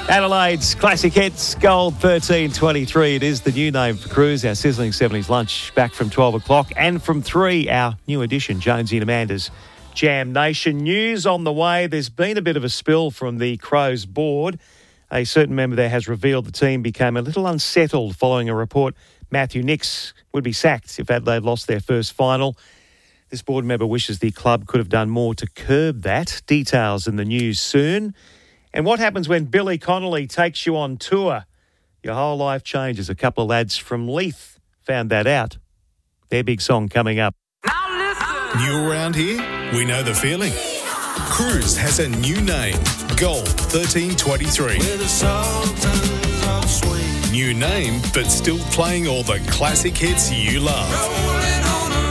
Adelaide's Classic Hits, Gold 1323. It is the new name for Cruise, our sizzling 70s lunch, back from 12 o'clock. And from 3, our new edition, Jonesy and Amanda's Jam Nation. News on the way. There's been a bit of a spill from the Crows board. A certain member there has revealed the team became a little unsettled following a report Matthew Nicks would be sacked if Adelaide lost their first final. This board member wishes the club could have done more to curb that. Details in the news soon. And what happens when Billy Connolly takes you on tour? Your whole life changes. A couple of lads from Leith found that out. Their big song coming up. Now listen. New around here? We know the feeling. Cruise has a new name. Gold 1323. We're the Sultans of Swing. New name, but still playing all the classic hits you love. Rolling on a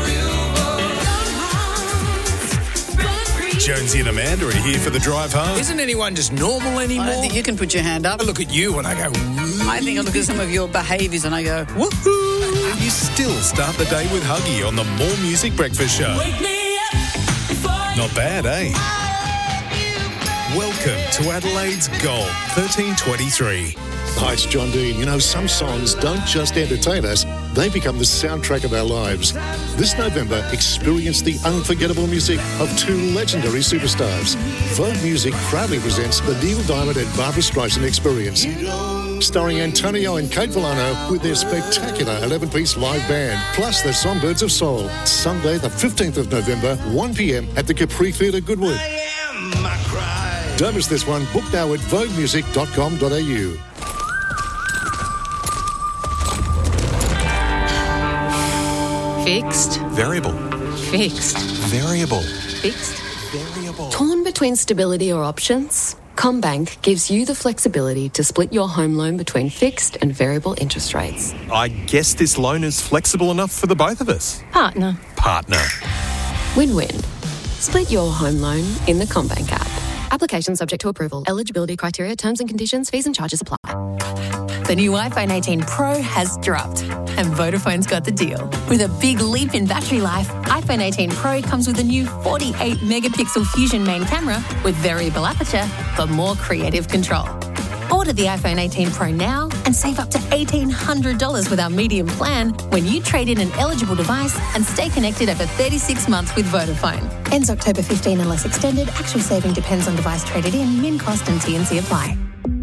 river. Jonesy and Amanda are here for the drive home. Isn't anyone just normal anymore? I don't think you can put your hand up. I look at you and I go, I think I look at some of your behaviours and I go, woohoo. You still start the day with Huggy on the More Music Breakfast Show. Wake me up before Not bad, eh? Welcome to Adelaide's Gold 1323. Hi, it's John Dean. You know, some songs don't just entertain us, they become the soundtrack of our lives. This November, experience the unforgettable music of two legendary superstars. Vogue Music proudly presents the Neil Diamond and Barbra Streisand Experience. Starring Antonio and Kate Villano with their spectacular 11-piece live band, plus the Songbirds of Soul. Sunday, the 15th of November, 1 p.m. at the Capri Theatre, Goodwood. Don't miss this one. Book now at voguemusic.com.au. Fixed. Variable. Fixed. Variable. Fixed. Variable. Torn between stability or options? CommBank gives you the flexibility to split your home loan between fixed and variable interest rates. I guess this loan is flexible enough for the both of us. Partner. Win-win. Split your home loan in the CommBank app. Application subject to approval. Eligibility criteria, terms and conditions, fees and charges apply. The new iPhone 18 Pro has dropped, and Vodafone's got the deal. With a big leap in battery life, iPhone 18 Pro comes with a new 48-megapixel Fusion main camera with variable aperture for more creative control. Order the iPhone 18 Pro now and save up to $1,800 with our medium plan when you trade in an eligible device and stay connected over 36 months with Vodafone. Ends October 15 unless extended. Actual saving depends on device traded in. Min cost and T&C apply.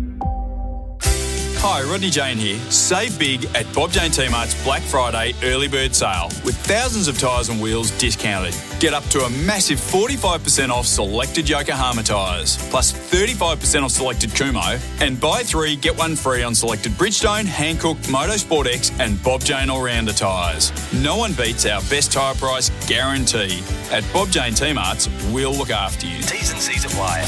Hi, Rodney Jane here. Save big at Bob Jane T-Mart's Black Friday early bird sale with thousands of tyres and wheels discounted. Get up to a massive 45% off selected Yokohama tyres, plus 35% off selected Kumho, and buy 3, get 1 free on selected Bridgestone, Hankook, Motorsport X and Bob Jane All-Rounder tyres. No one beats our best tyre price guarantee. At Bob Jane T-Mart's, we'll look after you. T's and C's apply.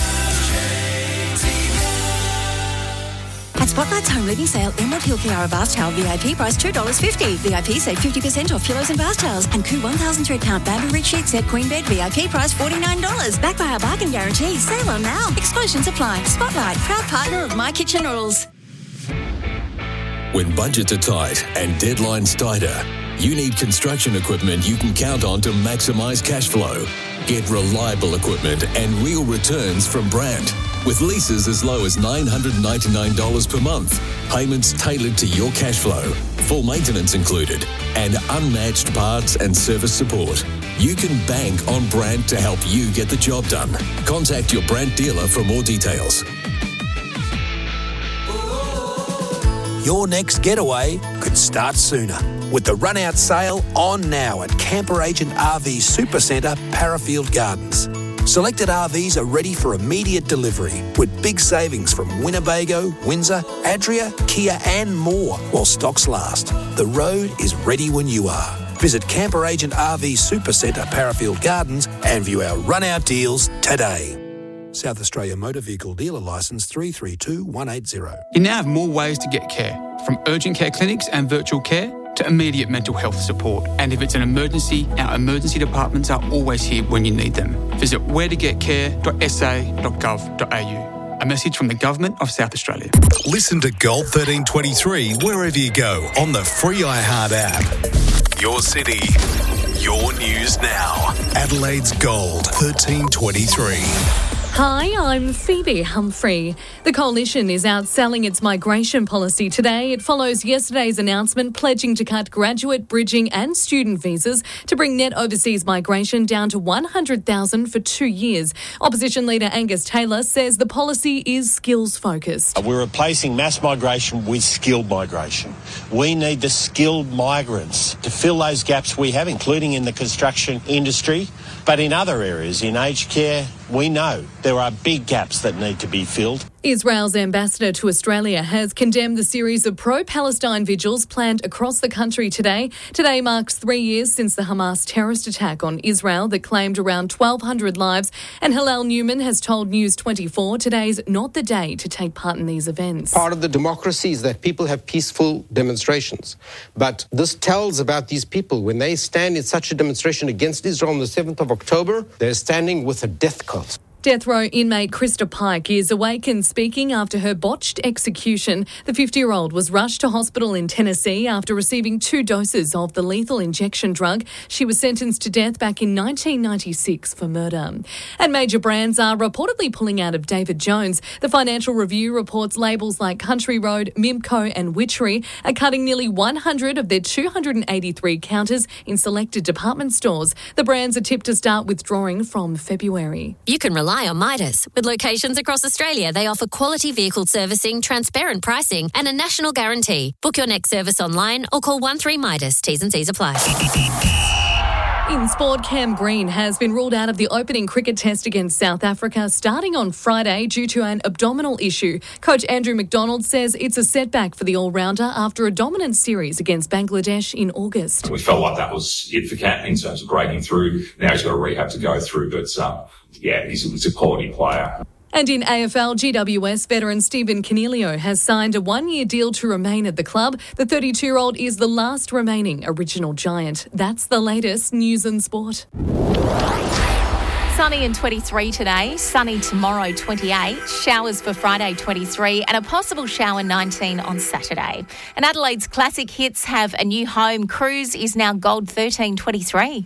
At Spotlight's home living sale, Emerald Hill Kiara bath towel VIP price $2.50. VIP save 50% off pillows and bath towels. And Koo 1,000 thread count bamboo rich sheet set queen bed VIP price $49. Backed by our bargain guarantee. Sale on now. Exclusions apply. Spotlight, proud partner of My Kitchen Rules. When budgets are tight and deadlines tighter, you need construction equipment you can count on to maximise cash flow. Get reliable equipment and real returns from Brandt. With leases as low as $999 per month, payments tailored to your cash flow, full maintenance included, and unmatched parts and service support. You can bank on Brandt to help you get the job done. Contact your Brandt dealer for more details. Your next getaway could start sooner with the run-out sale on now at Camper Agent RV Supercentre, Parafield Gardens. Selected RVs are ready for immediate delivery with big savings from Winnebago, Windsor, Adria, Kia and more while stocks last. The road is ready when you are. Visit Camper Agent RV Supercentre, Parafield Gardens and view our run-out deals today. South Australia Motor Vehicle Dealer Licence 332180. You now have more ways to get care, from urgent care clinics and virtual care to immediate mental health support. And if it's an emergency, our emergency departments are always here when you need them. Visit wheretogetcare.sa.gov.au. A message from the Government of South Australia. Listen to Gold 1323 wherever you go on the free iHeart app. Your city, your news now. Adelaide's Gold 1323. Hi, I'm Phoebe Humphrey. The coalition is outselling its migration policy today. It follows yesterday's announcement pledging to cut graduate, bridging and student visas to bring net overseas migration down to 100,000 for 2 years. Opposition leader Angus Taylor says the policy is skills focused. We're replacing mass migration with skilled migration. We need the skilled migrants to fill those gaps we have, including in the construction industry, but in other areas, in aged care. We know there are big gaps that need to be filled. Israel's ambassador to Australia has condemned the series of pro-Palestine vigils planned across the country today. Today marks 3 years since the Hamas terrorist attack on Israel that claimed around 1,200 lives. And Hillel Newman has told News 24 today's not the day to take part in these events. Part of the democracy is that people have peaceful demonstrations. But this tells about these people. When they stand in such a demonstration against Israel on the 7th of October, they're standing with a death cult. Death row inmate Krista Pike is awake and speaking after her botched execution. The 50-year-old was rushed to hospital in Tennessee after receiving 2 doses of the lethal injection drug. She was sentenced to death back in 1996 for murder. And major brands are reportedly pulling out of David Jones. The Financial Review reports labels like Country Road, Mimco and Witchery are cutting nearly 100 of their 283 counters in selected department stores. The brands are tipped to start withdrawing from February. You can rely on Midas. With locations across Australia, they offer quality vehicle servicing, transparent pricing and a national guarantee. Book your next service online or call 13-MIDAS. T's and C's apply. In sport, Cam Green has been ruled out of the opening cricket test against South Africa starting on Friday due to an abdominal issue. Coach Andrew McDonald says it's a setback for the all-rounder after a dominant series against Bangladesh in August. We felt like that was it for Cam in terms of breaking through. Now he's got a rehab to go through, but he's a quality player. And in AFL, GWS veteran Stephen Canelio has signed a 1-year deal to remain at the club. The 32-year-old is the last remaining original Giant. That's the latest news and sport. Sunny and 23 today, sunny tomorrow 28, showers for Friday 23 and a possible shower 19 on Saturday. And Adelaide's classic hits have a new home. Cruise is now Gold 1323.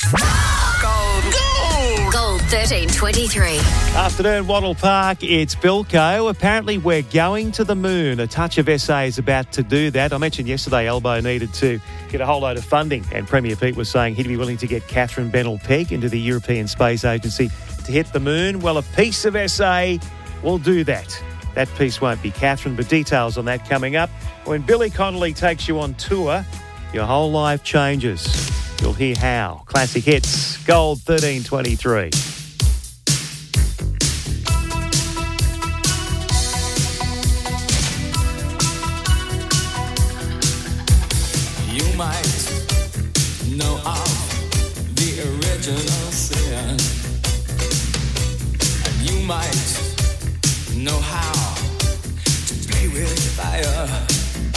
Gold 1323. Afternoon, Wattle Park, it's Bilko. Apparently we're going to the moon. A Touch of SA is about to do that. I mentioned yesterday Elbow needed to get a whole load of funding, and Premier Pete was saying he'd be willing to get Catherine Bennell-Pegg into the European Space Agency to hit the moon. Well, a piece of SA will do that. That piece won't be Catherine, but details on that coming up. When Billy Connolly takes you on tour, your whole life changes. You'll hear how. Classic hits, Gold 1323. You might know of the original sin, and you might know how to play with fire.